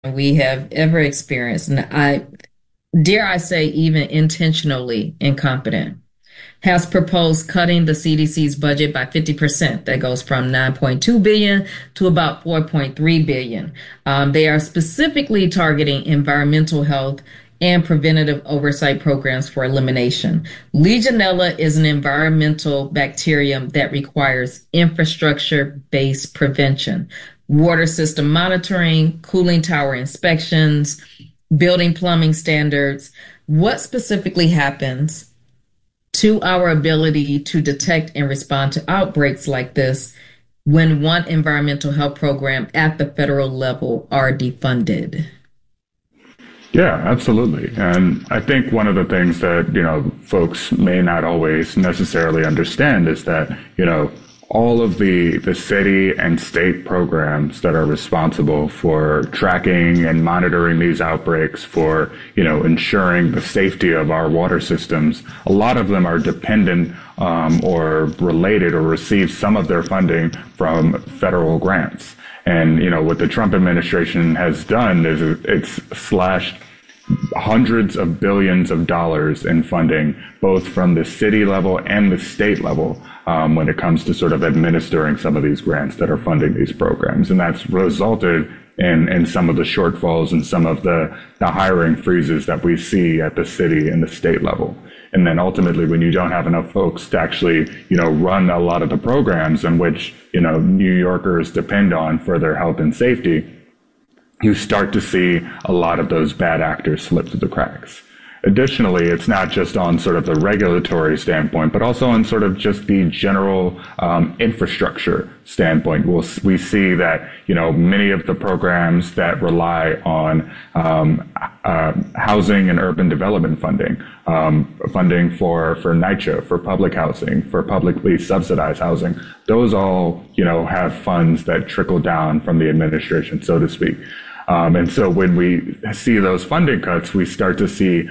we have ever experienced, and I dare I say, even intentionally incompetent, has proposed cutting the CDC's budget by 50%. That goes from 9.2 billion to about 4.3 billion. They are specifically targeting environmental health and preventative oversight programs for elimination. Legionella is an environmental bacterium that requires infrastructure-based prevention, water system monitoring, cooling tower inspections, building plumbing standards. What specifically happens to our ability to detect and respond to outbreaks like this when one environmental health program at the federal level are defunded? Yeah, absolutely. And I think one of the things that, folks may not always necessarily understand is that, all of the city and state programs that are responsible for tracking and monitoring these outbreaks, for, ensuring the safety of our water systems, a lot of them are dependent or related or receive some of their funding from federal grants. And, what the Trump administration has done is it's slashed hundreds of billions of dollars in funding, both from the city level and the state level, when it comes to sort of administering some of these grants that are funding these programs. And that's resulted in some of the shortfalls and some of the hiring freezes that we see at the city and the state level. And then ultimately, when you don't have enough folks to actually, run a lot of the programs in which, New Yorkers depend on for their health and safety, you start to see a lot of those bad actors slip through the cracks. Additionally, it's not just on sort of the regulatory standpoint, but also on sort of just the general infrastructure standpoint. We see that, many of the programs that rely on housing and urban development funding, funding for NYCHA, for public housing, for publicly subsidized housing, those all, have funds that trickle down from the administration, so to speak. And so when we see those funding cuts, we start to see,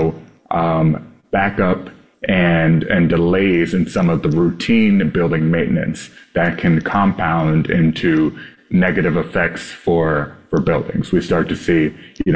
backup and delays in some of the routine building maintenance that can compound into negative effects for buildings. We start to see,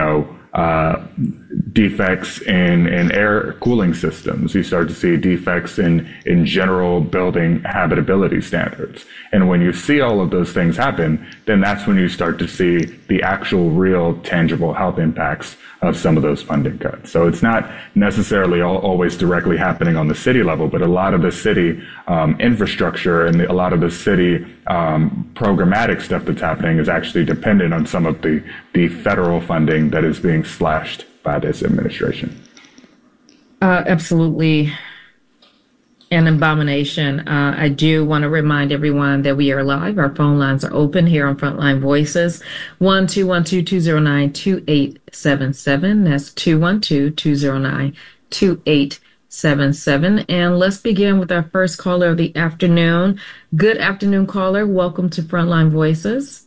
defects in air cooling systems. You start to see defects in general building habitability standards. And when you see all of those things happen, then that's when you start to see the actual real tangible health impacts of some of those funding cuts. So it's not necessarily always directly happening on the city level, but a lot of the city infrastructure and a lot of the city programmatic stuff that's happening is actually dependent on some of the federal funding that is being slashed by this administration. Absolutely an abomination. I do want to remind everyone that we are live. Our phone lines are open here on Frontline Voices. 1-212-209-2877. That's 212-209-2877. And let's begin with our first caller of the afternoon. Good afternoon, caller. Welcome to Frontline Voices.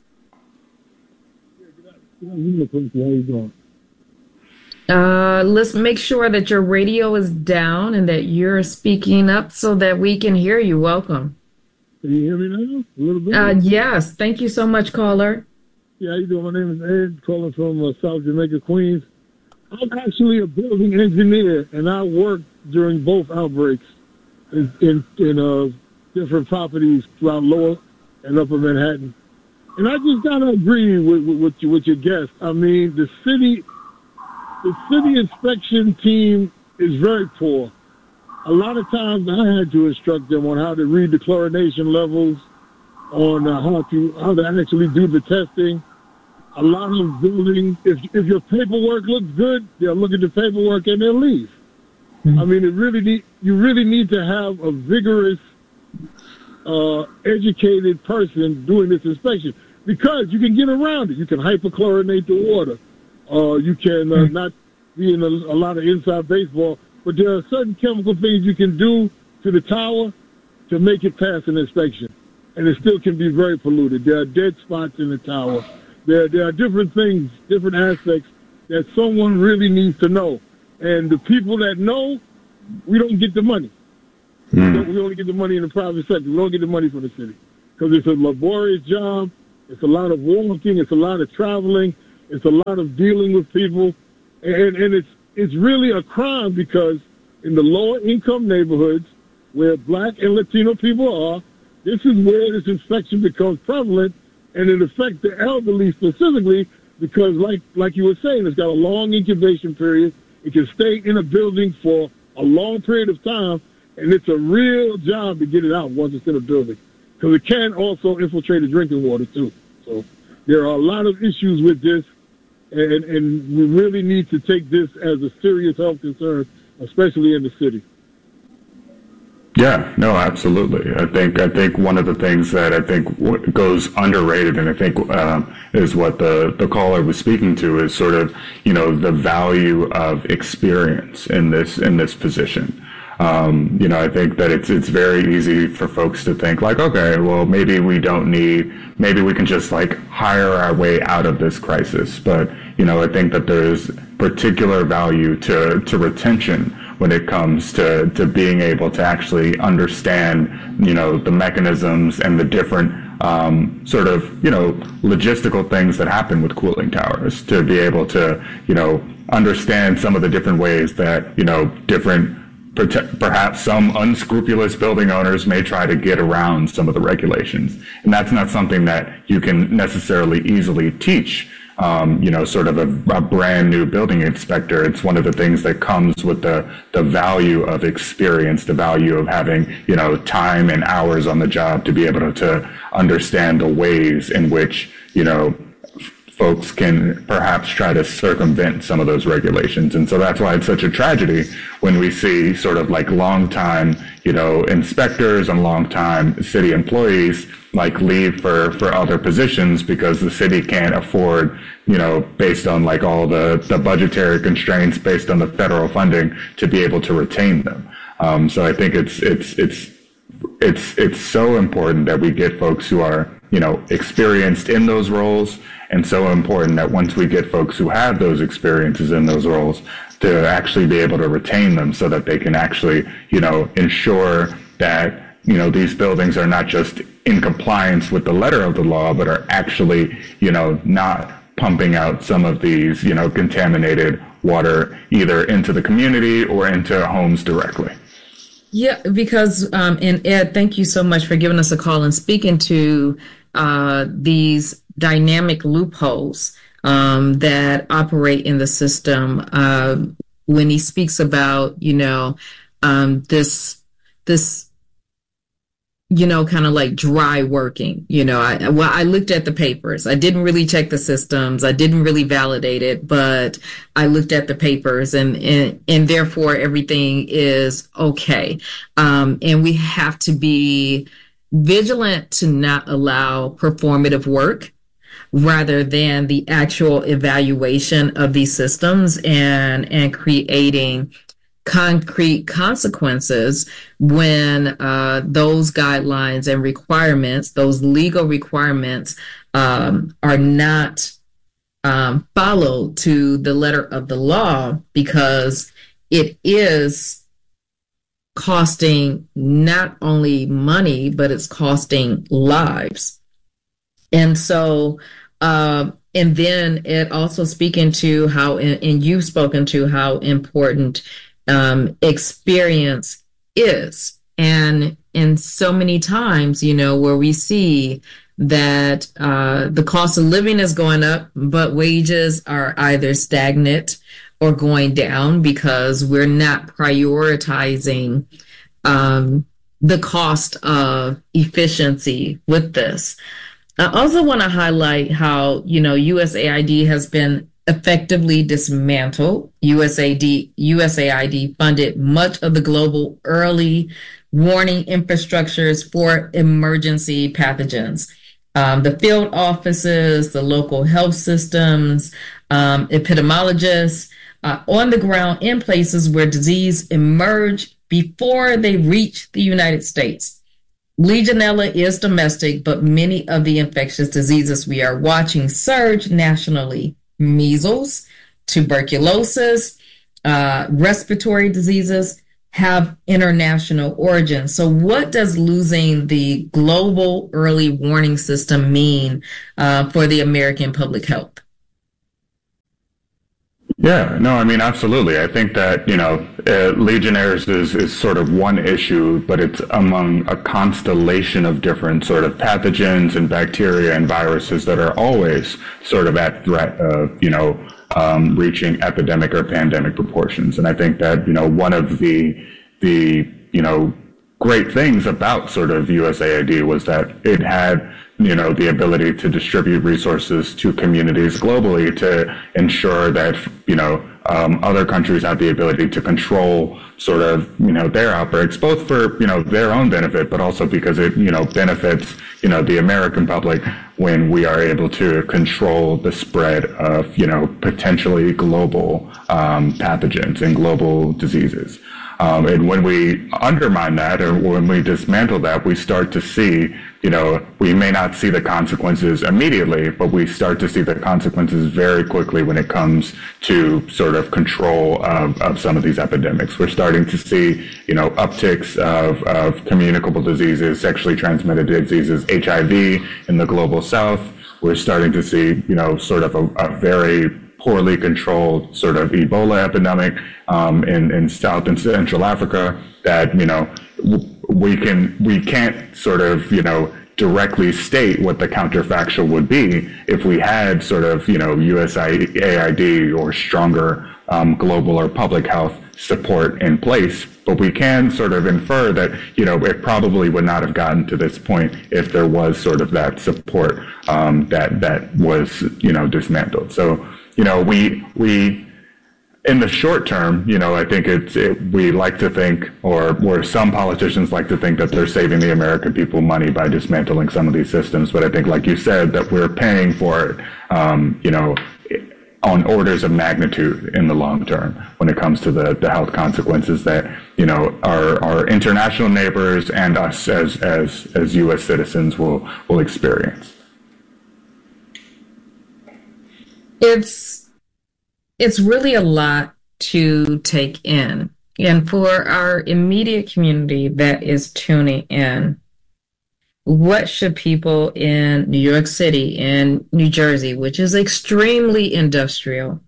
How you doing? Let's make sure that your radio is down and that you're speaking up so that we can hear you. Welcome. Can you hear me now? A little bit? Yes. Thank you so much, caller. Yeah, how you doing? My name is Ed, calling from South Jamaica, Queens. I'm actually a building engineer, and I worked during both outbreaks in different properties throughout Lower and Upper Manhattan. And I just gotta agree with your guest. I mean, the city inspection team is very poor. A lot of times I had to instruct them on how to read the chlorination levels, on how to actually do the testing. A lot of buildings, if your paperwork looks good, they'll look at the paperwork and they'll leave. Mm-hmm. I mean, you really need to have a vigorous, educated person doing this inspection, because you can get around it. You can hyperchlorinate the water. You can not be in a lot of inside baseball, but there are certain chemical things you can do to the tower to make it pass an inspection, and it still can be very polluted. There are dead spots in the tower. There are different things, different aspects that someone really needs to know. And the people that know, we don't get the money. We only get the money in the private sector. We don't get the money from the city, because it's a laborious job. It's a lot of walking. It's a lot of traveling. It's a lot of dealing with people, and it's really a crime because in the lower income neighborhoods where Black and Latino people are, this is where this infection becomes prevalent, and it affects the elderly specifically because, like you were saying, it's got a long incubation period. It can stay in a building for a long period of time, and it's a real job to get it out once it's in a building because it can also infiltrate the drinking water too. So there are a lot of issues with this, and we really need to take this as a serious health concern, especially in the city. Yeah, no, absolutely. I think one of the things that I think goes underrated, and I think is what the caller was speaking to, is sort of, you know, the value of experience in this position. You know, I think that it's very easy for folks to think like, okay, well, maybe we can just like hire our way out of this crisis. But, you know, I think that there's particular value to retention when it comes to being able to actually understand, you know, the mechanisms and the different sort of, you know, logistical things that happen with cooling towers, to be able to, you know, understand some of the different ways that, you know, perhaps some unscrupulous building owners may try to get around some of the regulations. And that's not something that you can necessarily easily teach, you know, sort of a brand new building inspector. It's one of the things that comes with the value of experience, the value of having, you know, time and hours on the job to be able to understand the ways in which, you know, folks can perhaps try to circumvent some of those regulations. And so that's why it's such a tragedy when we see sort of like longtime, you know, inspectors and longtime city employees like leave for other positions because the city can't afford, you know, based on like all the budgetary constraints based on the federal funding, to be able to retain them. So I think it's so important that we get folks who are, you know, experienced in those roles, and so important that once we get folks who have those experiences in those roles, to actually be able to retain them so that they can actually, you know, ensure that, you know, these buildings are not just in compliance with the letter of the law, but are actually, you know, not pumping out some of these, you know, contaminated water either into the community or into homes directly. Yeah, because, and Ed, thank you so much for giving us a call and speaking to these dynamic loopholes that operate in the system. When he speaks about, you know, this, you know, kind of like dry working, you know, I looked at the papers. I didn't really check the systems. I didn't really validate it, but I looked at the papers and therefore everything is okay. And we have to be vigilant to not allow performative work rather than the actual evaluation of these systems and creating concrete consequences when those guidelines and requirements, those legal requirements, are not followed to the letter of the law, because it is costing not only money, but it's costing lives. And so, and then it also speaking to how, and you've spoken to how important experience is. And so many times, you know, where we see that the cost of living is going up, but wages are either stagnant or going down because we're not prioritizing the cost of efficiency with this. I also want to highlight how, you know, USAID has been effectively dismantled. USAID funded much of the global early warning infrastructures for emergency pathogens. The field offices, the local health systems, epidemiologists on the ground in places where disease emerged before they reach the United States. Legionella is domestic, but many of the infectious diseases we are watching surge nationally. Measles, tuberculosis, respiratory diseases have international origins. So what does losing the global early warning system mean for the American public health? Yeah, no, I mean, absolutely. I think that, Legionnaires is sort of one issue, but it's among a constellation of different sort of pathogens and bacteria and viruses that are always sort of at threat of, reaching epidemic or pandemic proportions. And I think that, one of the great things about sort of USAID was that it had, the ability to distribute resources to communities globally to ensure that, other countries have the ability to control sort of, their outbreaks, both for, their own benefit, but also because it, benefits, the American public when we are able to control the spread of, potentially global pathogens and global diseases. And when we undermine that or when we dismantle that, we start to see, we may not see the consequences immediately, but we start to see the consequences very quickly when it comes to sort of control of some of these epidemics. We're starting to see, upticks of communicable diseases, sexually transmitted diseases, HIV in the global south. We're starting to see, sort of a very poorly controlled sort of Ebola epidemic in South and Central Africa that, we can't sort of, directly state what the counterfactual would be if we had sort of, USAID or stronger global or public health support in place. But we can sort of infer that, it probably would not have gotten to this point if there was sort of that support that was, dismantled. So, we in the short term, I think we like to think, or some politicians like to think that they're saving the American people money by dismantling some of these systems. But I think, like you said, that we're paying for it, on orders of magnitude in the long term when it comes to the health consequences that, our international neighbors and us as U.S. citizens will experience. It's really a lot to take in. And for our immediate community that is tuning in, what should people in New York City and New Jersey, which is extremely industrial,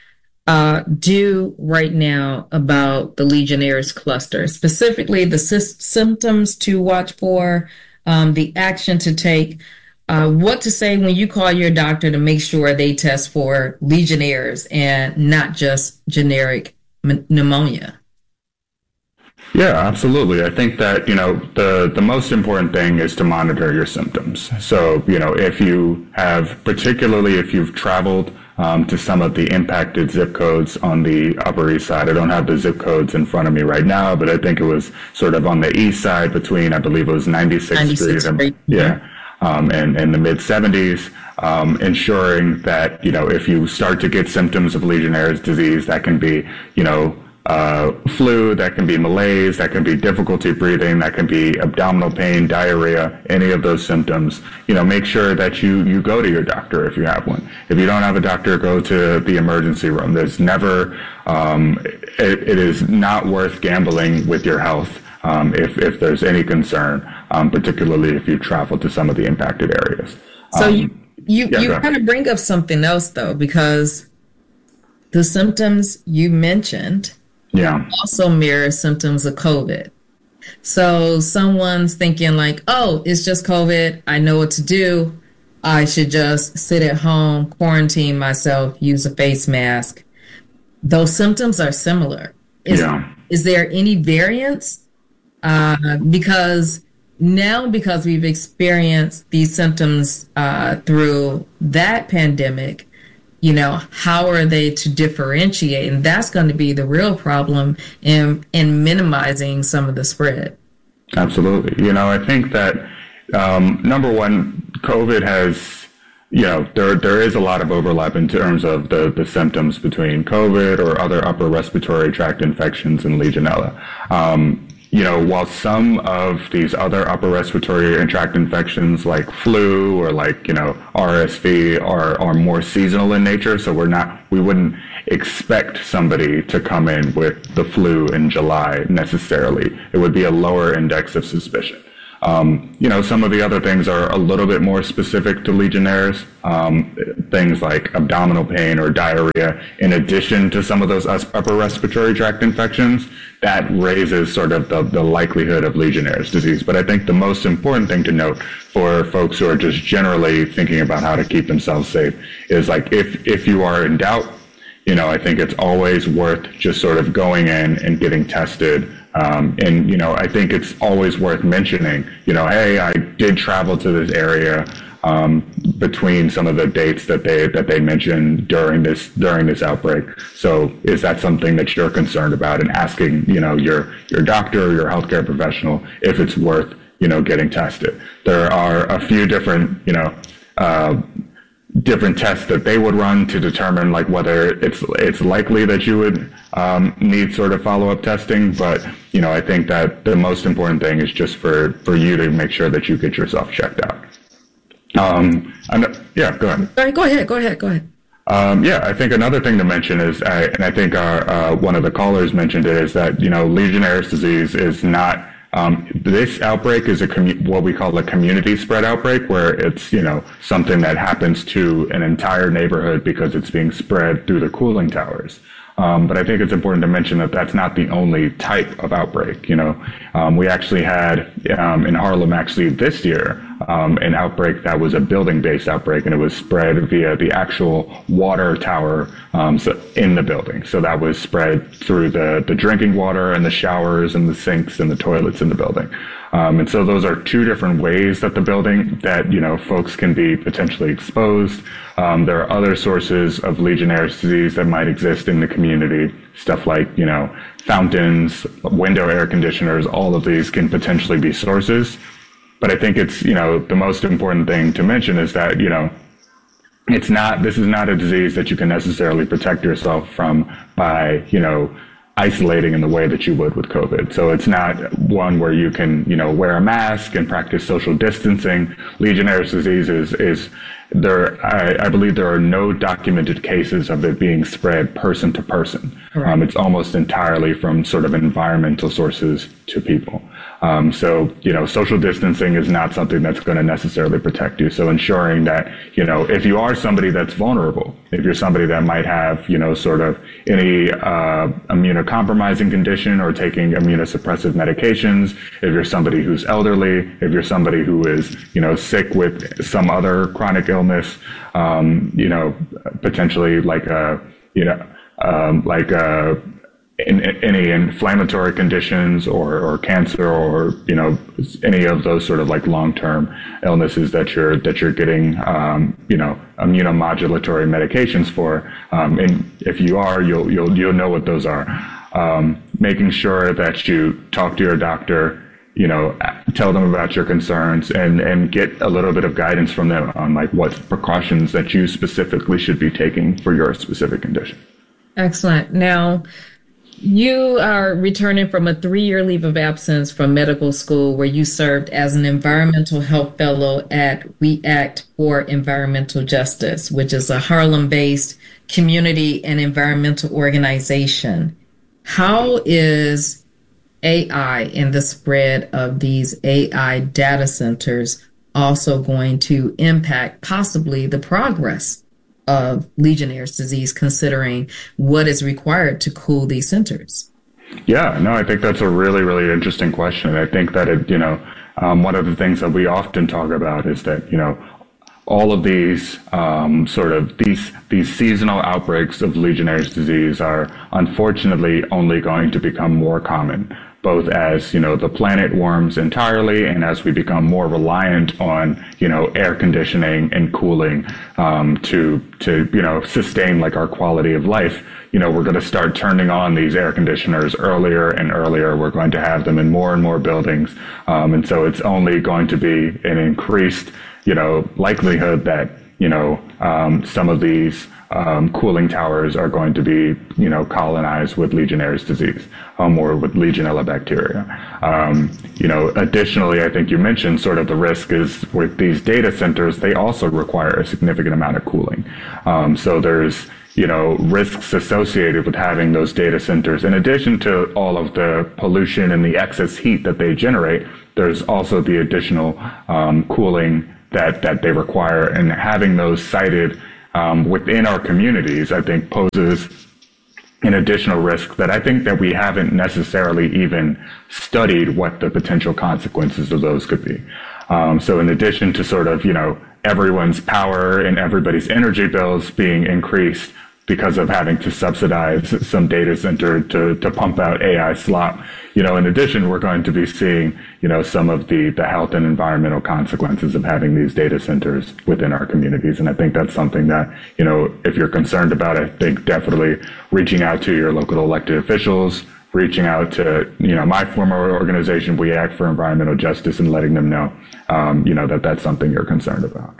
do right now about the Legionnaires cluster, specifically the symptoms to watch for, the action to take, what to say when you call your doctor to make sure they test for Legionnaires and not just generic pneumonia? Yeah, absolutely. I think that, the most important thing is to monitor your symptoms. So, particularly if you've traveled to some of the impacted zip codes on the Upper East Side. I don't have the zip codes in front of me right now, but I think it was sort of on the east side between, I believe it was 96th Street. And, yeah. And in the mid-70s, ensuring that, if you start to get symptoms of Legionnaire's disease, that can be, flu, that can be malaise, that can be difficulty breathing, that can be abdominal pain, diarrhea, any of those symptoms, make sure that you go to your doctor if you have one. If you don't have a doctor, go to the emergency room. There's never, it is not worth gambling with your health. If there's any concern, particularly if you travel to some of the impacted areas. So you kind of bring up something else, though, because the symptoms you mentioned also mirror symptoms of COVID. So someone's thinking like, oh, it's just COVID. I know what to do. I should just sit at home, quarantine myself, use a face mask. Those symptoms are similar. Is there any variance? Because we've experienced these symptoms through that pandemic, how are they to differentiate? And that's going to be the real problem in minimizing some of the spread. Absolutely. I think that, number one, COVID has, there is a lot of overlap in terms of the symptoms between COVID or other upper respiratory tract infections and Legionella. While some of these other upper respiratory tract infections like flu or like, RSV are more seasonal in nature, so we wouldn't expect somebody to come in with the flu in July necessarily. It would be a lower index of suspicion. Some of the other things are a little bit more specific to Legionnaires, things like abdominal pain or diarrhea, in addition to some of those upper respiratory tract infections, that raises sort of the likelihood of Legionnaire's disease. But I think the most important thing to note for folks who are just generally thinking about how to keep themselves safe is like, if you are in doubt, I think it's always worth just sort of going in and getting tested. I think it's always worth mentioning, hey, I did travel to this area between some of the dates that they mentioned during this outbreak. So is that something that you're concerned about, and asking, your doctor or your healthcare professional if it's worth, getting tested. There are a few different, different tests that they would run to determine like whether it's likely that you would need sort of follow-up testing. But, I think that the most important thing is just for you to make sure that you get yourself checked out. Yeah, go ahead. All right, go ahead. I think another thing to mention is, and I think one of the callers mentioned it, is that, Legionnaire's disease is not, this outbreak is what we call a community spread outbreak, where it's, something that happens to an entire neighborhood because it's being spread through the cooling towers. But I think it's important to mention that that's not the only type of outbreak. We actually had in Harlem this year an outbreak that was a building-based outbreak, and it was spread via the actual water tower in the building. So that was spread through the drinking water and the showers and the sinks and the toilets in the building. And so those are two different ways that folks can be potentially exposed. There are other sources of Legionnaire's disease that might exist in the community, stuff like, fountains, window air conditioners. All of these can potentially be sources. But I think it's, the most important thing to mention is that, this is not a disease that you can necessarily protect yourself from by, isolating in the way that you would with COVID. So it's not one where you can, wear a mask and practice social distancing. Legionnaire's disease is there. I believe there are no documented cases of it being spread person to person. Right. It's almost entirely from sort of environmental sources to people. So, social distancing is not something that's going to necessarily protect you. So ensuring that, if you are somebody that's vulnerable, if you're somebody that might have, sort of any immunocompromising condition or taking immunosuppressive medications, if you're somebody who's elderly, if you're somebody who is, sick with some other chronic illness, potentially any inflammatory conditions or cancer or any of those sort of like long-term illnesses that you're getting immunomodulatory medications for, and if you are, you'll know what those are. Making sure that you talk to your doctor, tell them about your concerns and get a little bit of guidance from them on like what precautions that you specifically should be taking for your specific condition. Excellent. Now, you are returning from a 3-year leave of absence from medical school, where you served as an environmental health fellow at We Act for Environmental Justice, which is a Harlem-based community and environmental organization. How is AI and the spread of these AI data centers also going to impact possibly the progress of Legionnaire's disease, considering what is required to cool these centers? Yeah, no, I think that's a really, really interesting question. I think that one of the things that we often talk about is that, all of these these seasonal outbreaks of Legionnaire's disease are unfortunately only going to become more common, both as, the planet warms entirely and as we become more reliant on, air conditioning and cooling to sustain like our quality of life. We're going to start turning on these air conditioners earlier and earlier. We're going to have them in more and more buildings. And so it's only going to be an increased, likelihood that, some of these cooling towers are going to be, colonized with Legionnaire's disease or with Legionella bacteria. Additionally, I think you mentioned sort of the risk is with these data centers, they also require a significant amount of cooling. So there's, risks associated with having those data centers. In addition to all of the pollution and the excess heat that they generate, there's also the additional cooling that they require, and having those sited within our communities, I think, poses an additional risk that I think that we haven't necessarily even studied what the potential consequences of those could be. So in addition to sort of, everyone's power and everybody's energy bills being increased because of having to subsidize some data center to pump out AI slop, in addition, we're going to be seeing, some of the health and environmental consequences of having these data centers within our communities. And I think that's something that, if you're concerned about, I think definitely reaching out to your local elected officials, reaching out to, my former organization, We Act for Environmental Justice, and letting them know, that that's something you're concerned about.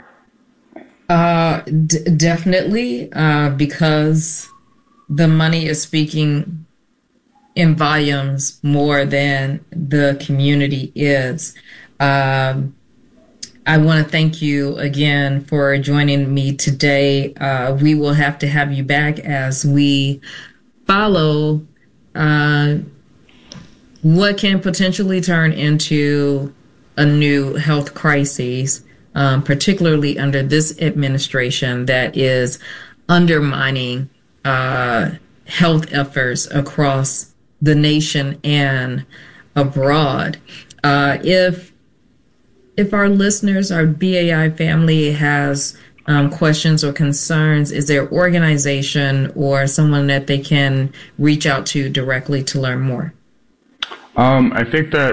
Definitely, because the money is speaking in volumes more than the community is. I want to thank you again for joining me today. We will have to have you back as we follow what can potentially turn into a new health crisis, particularly under this administration that is undermining health efforts across the nation and abroad. If our listeners, our BAI family has questions or concerns, is there organization or someone that they can reach out to directly to learn more? I think that,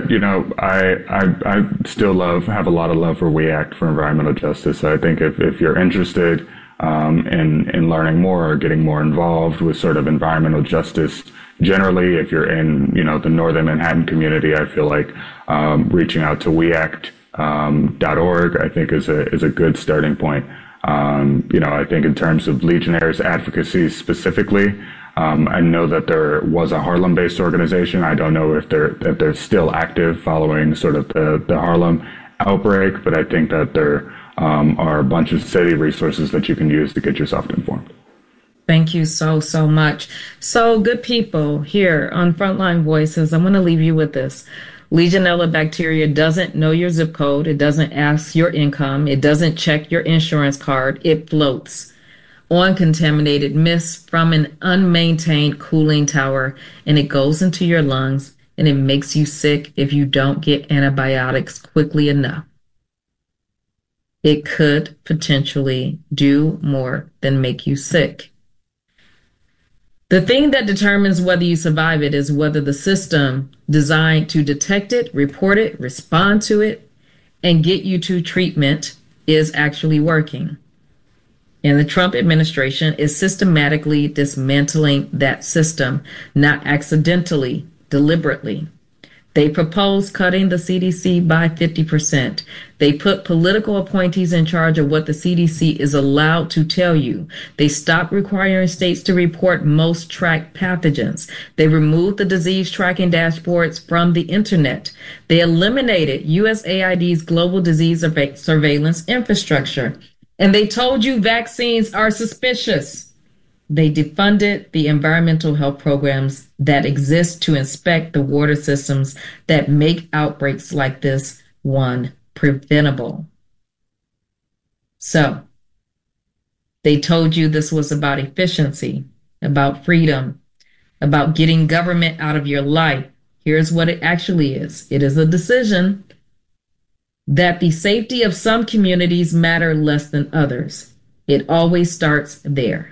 I still have a lot of love for We Act for Environmental Justice. So I think if you're interested in learning more or getting more involved with sort of environmental justice generally, if you're in, the Northern Manhattan community, I feel like reaching out to weact.org, I think is a good starting point. I think in terms of Legionnaires advocacy specifically, I know that there was a Harlem-based organization. I don't know if they're still active following sort of the Harlem outbreak, but I think that there are a bunch of city resources that you can use to get yourself informed. Thank you so much. So, good people here on Frontline Voices, I'm going to leave you with this. Legionella bacteria doesn't know your zip code. It doesn't ask your income. It doesn't check your insurance card. It floats on contaminated mist from an unmaintained cooling tower, and it goes into your lungs, and it makes you sick if you don't get antibiotics quickly enough. It could potentially do more than make you sick. The thing that determines whether you survive it is whether the system designed to detect it, report it, respond to it, and get you to treatment is actually working. And the Trump administration is systematically dismantling that system, not accidentally, deliberately. They propose cutting the CDC by 50%. They put political appointees in charge of what the CDC is allowed to tell you. They stopped requiring states to report most tracked pathogens. They removed the disease tracking dashboards from the internet. They eliminated USAID's global disease surveillance infrastructure. And they told you vaccines are suspicious. They defunded the environmental health programs that exist to inspect the water systems that make outbreaks like this one preventable. So, they told you this was about efficiency, about freedom, about getting government out of your life. Here's what it actually is. It is a decision that the safety of some communities matter less than others. It always starts there.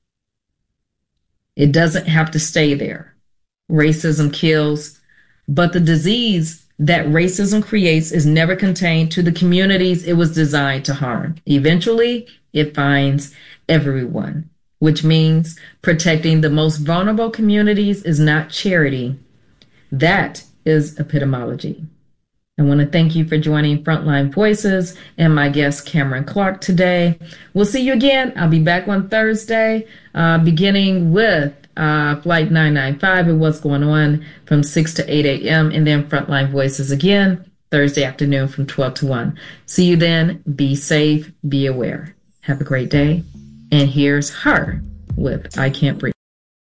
It doesn't have to stay there. Racism kills, but the disease that racism creates is never contained to the communities it was designed to harm. Eventually, it finds everyone, which means protecting the most vulnerable communities is not charity. That is epistemology. I want to thank you for joining Frontline Voices and my guest, Cameron Clark, today. We'll see you again. I'll be back on Thursday, beginning with Flight 995 and what's going on from 6 to 8 a.m. And then Frontline Voices again, Thursday afternoon from 12 to 1. See you then. Be safe. Be aware. Have a great day. And here's her with I Can't Breathe.